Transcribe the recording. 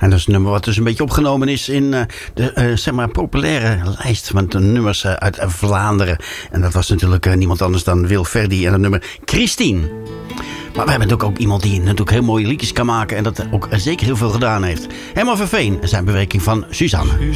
En dat is een nummer wat dus een beetje opgenomen is in de zeg maar populaire lijst van de nummers uit Vlaanderen. En dat was natuurlijk niemand anders dan Wil Verdi en het nummer Christine. Maar we hebben natuurlijk ook iemand die natuurlijk heel mooie liedjes kan maken en dat ook zeker heel veel gedaan heeft. Herman van Veen en zijn bewerking van Suzanne.